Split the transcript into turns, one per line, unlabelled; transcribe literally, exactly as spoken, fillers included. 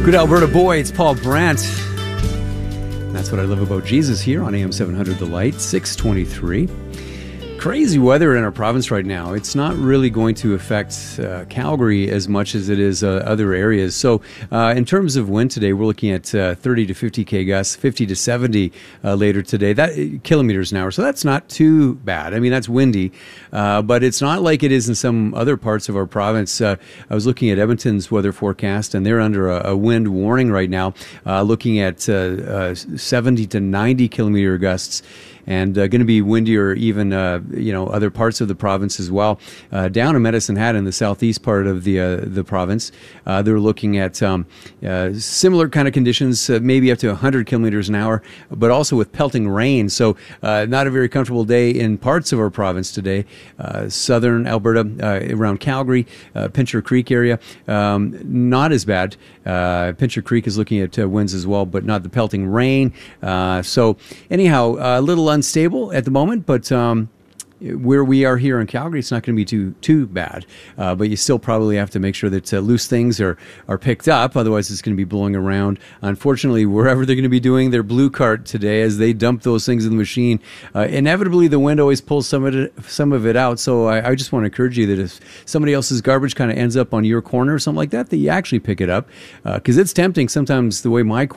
Good Alberta boy, it's Paul Brandt. That's what I love about Jesus here on A M seven hundred The Light, six twenty-three. Crazy weather in our province right now. It's not really going to affect uh, Calgary as much as it is uh, other areas. So uh, in terms of wind today, we're looking at uh, thirty to fifty K gusts, fifty to seventy uh, later today, that kilometers an hour. So that's not too bad. I mean, that's windy, uh, but it's not like it is in some other parts of our province. Uh, I was looking at Edmonton's weather forecast, and they're under a, a wind warning right now, uh, looking at uh, uh, seventy to ninety kilometer gusts. And uh, going to be windier even, uh, you know, other parts of the province as well. Uh, down in Medicine Hat in the southeast part of the uh, the province, uh, they're looking at um, uh, similar kind of conditions, uh, maybe up to one hundred kilometers an hour, but also with pelting rain. So uh, not a very comfortable day in parts of our province today. Uh, southern Alberta, uh, around Calgary, uh, Pincher Creek area, um, not as bad. Uh, Pincher Creek is looking at uh, winds as well, but not the pelting rain. Uh, so anyhow, a little unstable at the moment, but um, where we are here in Calgary, it's not going to be too too bad. Uh, but you still probably have to make sure that uh, loose things are, are picked up. Otherwise, it's going to be blowing around. Unfortunately, wherever they're going to be doing their blue cart today, as they dump those things in the machine, uh, inevitably the wind always pulls some of it, some of it out. So I, I just want to encourage you that if somebody else's garbage kind of ends up on your corner or something like that, that you actually pick it up. Because uh, it's tempting sometimes the way my